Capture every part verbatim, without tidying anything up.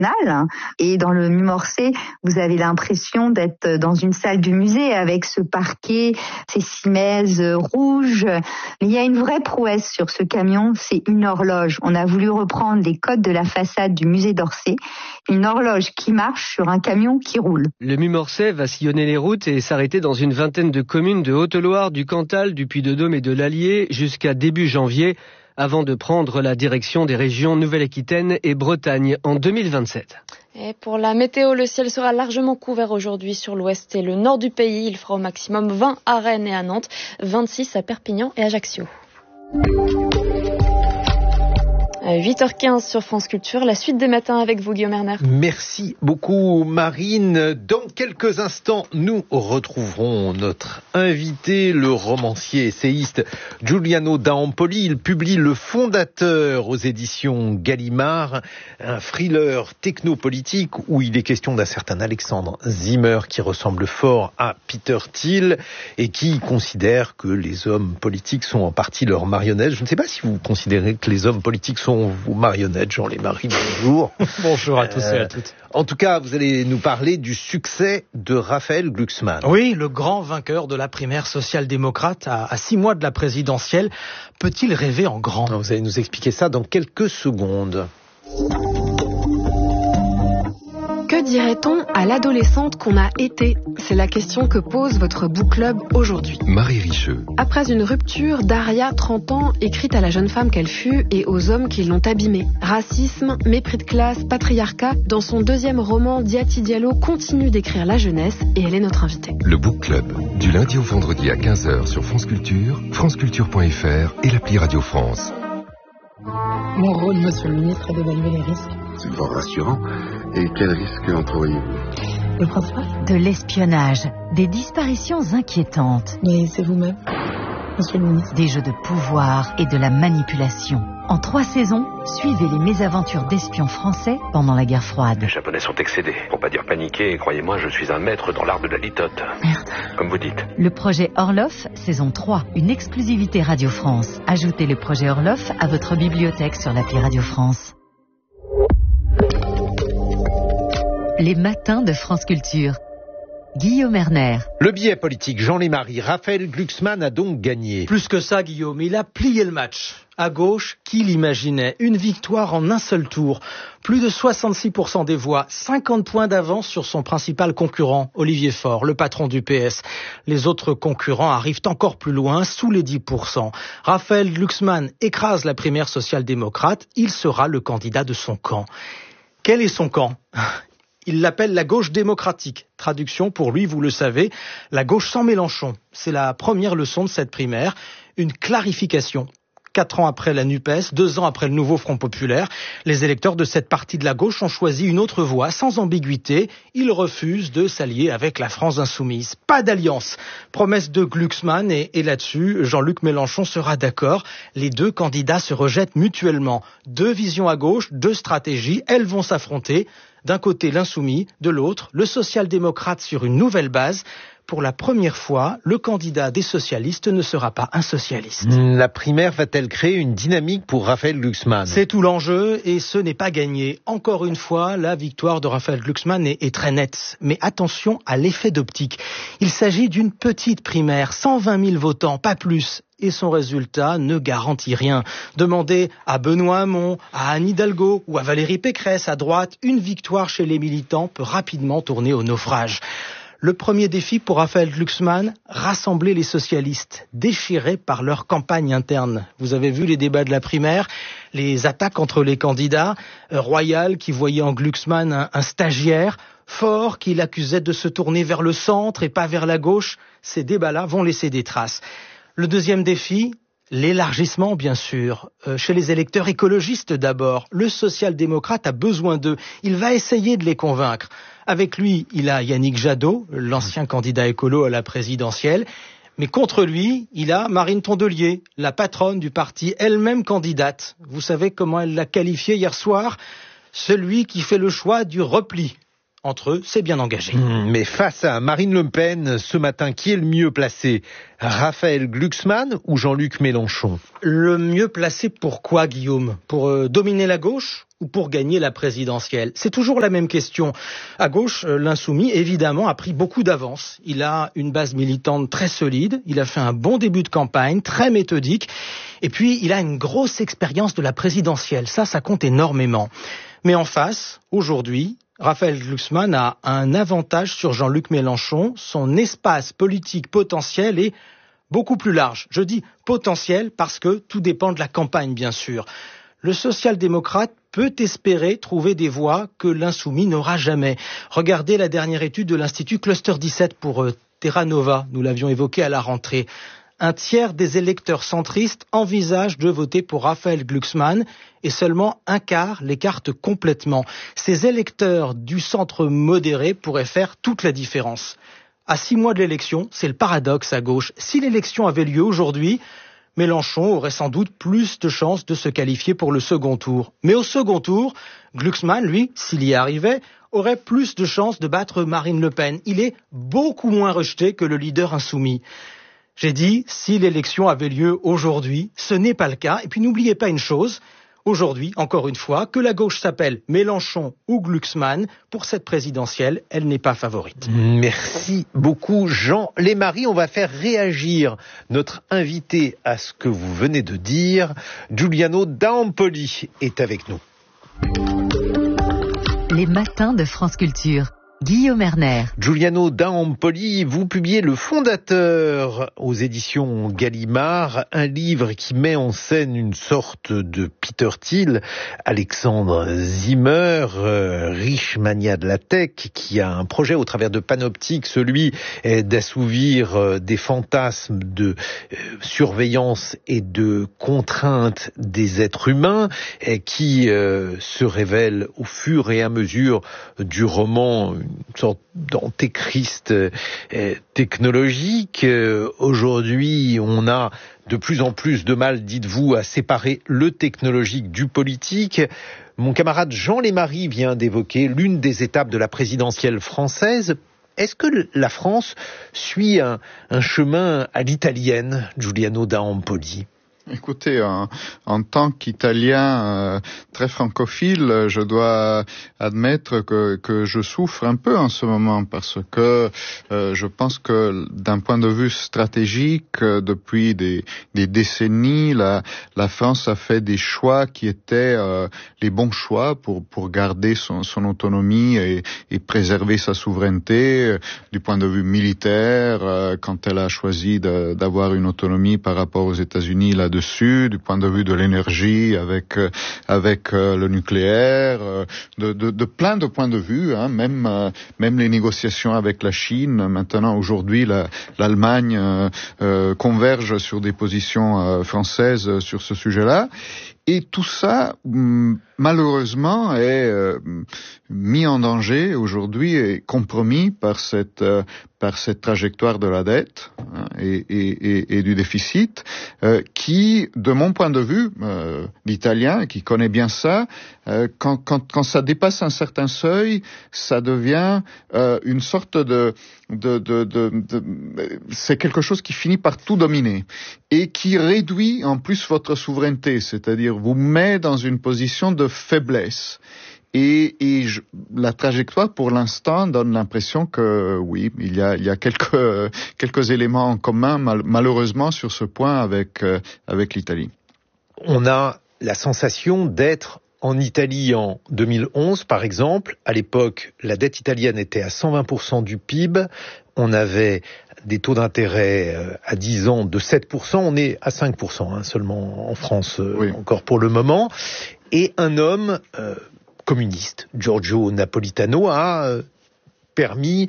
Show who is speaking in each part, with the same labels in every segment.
Speaker 1: nationale. Et dans le Mumorcet, vous avez l'impression d'être dans une salle du musée avec ce parquet, ces cimaises rouges. Mais il y a une vraie prouesse sur ce camion, c'est une horloge. On a voulu reprendre les codes de la façade du musée d'Orsay. Une horloge qui marche sur un camion qui roule.
Speaker 2: Le Mumorcet va sillonner les routes et s'arrêter dans une vingtaine de communes de Haute-Loire, du Cantal, du Puy-de-Dôme et de l'Allier jusqu'à début janvier, avant de prendre la direction des régions Nouvelle-Aquitaine et Bretagne en deux mille vingt-sept.
Speaker 3: Et pour la météo, le ciel sera largement couvert aujourd'hui sur l'ouest et le nord du pays. Il fera au maximum vingt à Rennes et à Nantes, vingt-six à Perpignan et Ajaccio. huit heures quinze sur France Culture, la suite des matins avec vous, Guillaume Erner.
Speaker 4: Merci beaucoup, Marine. Dans quelques instants, nous retrouverons notre invité, le romancier essayiste Giuliano d'Ampoli. Il publie Le Fondateur aux éditions Gallimard, un thriller technopolitique où il est question d'un certain Alexandre Zimmer qui ressemble fort à Peter Thiel et qui considère que les hommes politiques sont en partie leurs marionnettes. Je ne sais pas si vous considérez que les hommes politiques sont vos marionnettes, Jean-Lémarie, bonjour.
Speaker 5: Bonjour à tous euh, et à toutes.
Speaker 4: En tout cas, vous allez nous parler du succès de Raphaël Glucksmann.
Speaker 5: Oui, le grand vainqueur de la primaire social-démocrate à, à six mois de la présidentielle. Peut-il rêver en grand ?
Speaker 4: Vous allez nous expliquer ça dans quelques secondes.
Speaker 6: Que dirait-on à l'adolescente qu'on a été ? C'est la question que pose votre book club aujourd'hui.
Speaker 7: Marie Richeux.
Speaker 6: Après une rupture, Daria, trente ans, écrite à la jeune femme qu'elle fut et aux hommes qui l'ont abîmée. Racisme, mépris de classe, patriarcat, dans son deuxième roman, Diati Diallo continue d'écrire la jeunesse et elle est notre invitée.
Speaker 7: Le book club, du lundi au vendredi à quinze heures sur France Culture, franceculture point f r et l'appli Radio France.
Speaker 8: Mon rôle, monsieur le ministre, est d'évaluer les risques.
Speaker 9: C'est fort rassurant. Et quels risques entrevoyez-vous ?
Speaker 8: Le principal ?
Speaker 10: De l'espionnage, des disparitions inquiétantes.
Speaker 8: Mais c'est vous-même, monsieur le ministre.
Speaker 10: Des jeux de pouvoir et de la manipulation. En trois saisons, suivez les mésaventures d'espions français pendant la guerre froide.
Speaker 11: Les Japonais sont excédés, pour pas dire paniqués, et croyez-moi, je suis un maître dans l'art de la litote.
Speaker 8: Merde.
Speaker 11: Comme vous dites.
Speaker 10: Le projet Orloff, saison trois, une exclusivité Radio France. Ajoutez le projet Orloff à votre bibliothèque sur l'appli Radio France. Les matins de France Culture. Guillaume Erner.
Speaker 4: Le billet politique, Jean-Lémarie. Raphaël Glucksmann a donc gagné.
Speaker 5: Plus que ça, Guillaume, il a plié le match. À gauche, qui l'imaginait ? Une victoire en un seul tour. Plus de soixante-six pour cent des voix, cinquante points d'avance sur son principal concurrent, Olivier Faure, le patron du P S. Les autres concurrents arrivent encore plus loin, sous les dix pour cent. Raphaël Glucksmann écrase la primaire social-démocrate. Il sera le candidat de son camp. Quel est son camp ? Il l'appelle la gauche démocratique. Traduction pour lui, vous le savez, la gauche sans Mélenchon. C'est la première leçon de cette primaire. Une clarification. Quatre ans après la NUPES, deux ans après le nouveau Front Populaire, les électeurs de cette partie de la gauche ont choisi une autre voie, sans ambiguïté. Ils refusent de s'allier avec la France insoumise. Pas d'alliance. Promesse de Glucksmann et, et là-dessus, Jean-Luc Mélenchon sera d'accord. Les deux candidats se rejettent mutuellement. Deux visions à gauche, deux stratégies, elles vont s'affronter. D'un côté, l'insoumis, de l'autre, le social-démocrate sur une nouvelle base. Pour la première fois, le candidat des socialistes ne sera pas un socialiste.
Speaker 4: La primaire va-t-elle créer une dynamique pour Raphaël Glucksmann ?
Speaker 5: C'est tout l'enjeu et ce n'est pas gagné. Encore une fois, la victoire de Raphaël Glucksmann est, est très nette. Mais attention à l'effet d'optique. Il s'agit d'une petite primaire, cent vingt mille votants, pas plus. Et son résultat ne garantit rien. Demandez à Benoît Hamon, à Anne Hidalgo ou à Valérie Pécresse à droite, une victoire chez les militants peut rapidement tourner au naufrage. Le premier défi pour Raphaël Glucksmann, rassembler les socialistes, déchirés par leur campagne interne. Vous avez vu les débats de la primaire, les attaques entre les candidats, euh, Royal qui voyait en Glucksmann un, un stagiaire, Faure qui l'accusait de se tourner vers le centre et pas vers la gauche. Ces débats-là vont laisser des traces. Le deuxième défi, l'élargissement bien sûr, euh, chez les électeurs écologistes d'abord. Le social-démocrate a besoin d'eux, il va essayer de les convaincre. Avec lui, il a Yannick Jadot, l'ancien candidat écolo à la présidentielle, mais contre lui, il a Marine Tondelier, la patronne du parti, elle-même candidate. Vous savez comment elle l'a qualifié hier soir ? Celui qui fait le choix du repli. Entre eux, c'est bien engagé.
Speaker 4: Mmh, mais face à Marine Le Pen, ce matin, qui est le mieux placé ? Raphaël Glucksmann ou Jean-Luc Mélenchon ?
Speaker 5: Le mieux placé pour quoi, Guillaume ? Pour euh, dominer la gauche ? ou pour gagner la présidentielle? C'est toujours la même question. À gauche, l'insoumis, évidemment, a pris beaucoup d'avance. Il a une base militante très solide, il a fait un bon début de campagne, très méthodique, et puis il a une grosse expérience de la présidentielle. Ça, ça compte énormément. Mais en face, aujourd'hui, Raphaël Glucksmann a un avantage sur Jean-Luc Mélenchon. Son espace politique potentiel est beaucoup plus large. Je dis potentiel parce que tout dépend de la campagne, bien sûr. Le social-démocrate peut espérer trouver des voix que l'insoumis n'aura jamais. Regardez la dernière étude de l'Institut Cluster dix-sept pour euh, Terra Nova. Nous l'avions évoqué à la rentrée. Un tiers des électeurs centristes envisagent de voter pour Raphaël Glucksmann et seulement un quart l'écarte complètement. Ces électeurs du centre modéré pourraient faire toute la différence. À six mois de l'élection, c'est le paradoxe à gauche. Si l'élection avait lieu aujourd'hui, Mélenchon aurait sans doute plus de chances de se qualifier pour le second tour. Mais au second tour, Glucksmann, lui, s'il y arrivait, aurait plus de chances de battre Marine Le Pen. Il est beaucoup moins rejeté que le leader insoumis. J'ai dit, si l'élection avait lieu aujourd'hui, ce n'est pas le cas. Et puis n'oubliez pas une chose, aujourd'hui, encore une fois, que la gauche s'appelle Mélenchon ou Glucksmann, pour cette présidentielle, elle n'est pas favorite.
Speaker 4: Merci beaucoup Jean Lémarie. On va faire réagir notre invité à ce que vous venez de dire. Giuliano D'Ampoli est avec nous.
Speaker 10: Les matins de France Culture. Guillaume Erner.
Speaker 4: Giuliano D'Ampoli, vous publiez Le Fondateur aux éditions Gallimard, un livre qui met en scène une sorte de Peter Thiel, Alexandre Zimmer, euh, riche mania de la tech, qui a un projet au travers de Panoptique, celui d'assouvir euh, des fantasmes de euh, surveillance et de contrainte des êtres humains, et qui euh, se révèle au fur et à mesure du roman une sorte d'antéchrist euh, technologique. Euh, aujourd'hui, on a de plus en plus de mal, dites-vous, à séparer le technologique du politique. Mon camarade Jean Lémarie vient d'évoquer l'une des étapes de la présidentielle française. Est-ce que la France suit un, un chemin à l'italienne, Giuliano D'Ampoli ?
Speaker 12: Écoutez, en, en tant qu'Italien euh, très francophile, je dois admettre que, que je souffre un peu en ce moment parce que euh, je pense que d'un point de vue stratégique, euh, depuis des, des décennies, la, la France a fait des choix qui étaient euh, les bons choix pour, pour garder son, son autonomie et, et préserver sa souveraineté euh, du point de vue militaire, euh, quand elle a choisi de, d'avoir une autonomie par rapport aux États-Unis là dessus, du point de vue de l'énergie avec euh, avec euh, le nucléaire, euh, de, de, de plein de points de vue, hein, même euh, même les négociations avec la Chine. Maintenant, aujourd'hui, la, l'Allemagne euh, euh, converge sur des positions euh, françaises sur ce sujet-là. Et tout ça, malheureusement, est euh, mis en danger aujourd'hui et compromis par cette euh, par cette trajectoire de la dette hein, et, et, et, et du déficit, euh, qui, de mon point de vue, euh, l'italien qui connaît bien ça, euh, quand, quand, quand ça dépasse un certain seuil, ça devient euh, une sorte de, de, de, de, de, c'est quelque chose qui finit par tout dominer et qui réduit en plus votre souveraineté, c'est-à-dire vous met dans une position de faiblesse. Et, et je, la trajectoire, pour l'instant, donne l'impression que oui, il y a, il y a quelques, quelques éléments en commun, mal, malheureusement, sur ce point avec, euh, avec l'Italie.
Speaker 4: On a la sensation d'être en Italie en deux mille onze, par exemple. À l'époque, la dette italienne était à cent vingt pour cent du P I B. On avait des taux d'intérêt à dix ans de sept pour cent. On est à cinq pour cent hein, seulement en France, oui. Encore pour le moment. Et un homme euh, communiste, Giorgio Napolitano, a euh, permis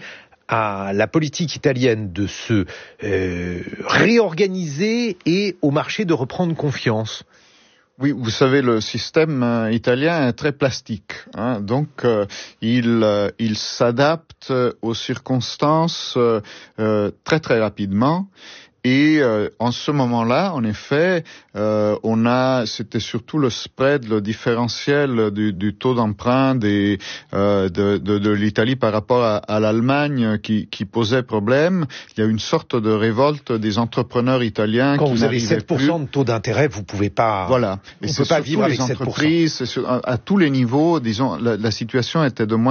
Speaker 4: à la politique italienne de se euh, réorganiser et au marché de reprendre confiance.
Speaker 12: Oui, vous savez, le système euh, italien est très plastique, hein, donc euh, il euh, il s'adapte aux circonstances euh, euh, très très rapidement. Et euh, en ce moment-là, en effet, euh, on a, c'était surtout le spread, le différentiel du, du taux d'emprunt des, euh, de, de, de l'Italie par rapport à, à l'Allemagne qui, qui posait problème. Il y a une sorte de révolte des entrepreneurs italiens.
Speaker 4: Quand
Speaker 12: qui
Speaker 4: vous avez sept pour cent
Speaker 12: plus.
Speaker 4: de taux d'intérêt, vous pouvez pas.
Speaker 12: Voilà.
Speaker 4: On
Speaker 12: Et
Speaker 4: peut
Speaker 12: c'est
Speaker 4: pas
Speaker 12: surtout
Speaker 4: vivre avec
Speaker 12: les
Speaker 4: sept pour cent.
Speaker 12: entreprises, à, à tous les niveaux. Disons, la, la situation était de moins